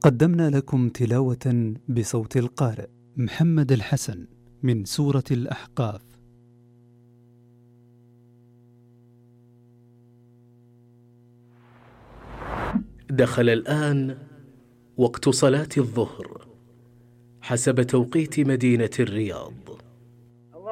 قدمنا لكم تلاوة بصوت القارئ محمد الحسن من سورة الأحقاف. دخل الآن وقت صلاة الظهر حسب توقيت مدينة الرياض.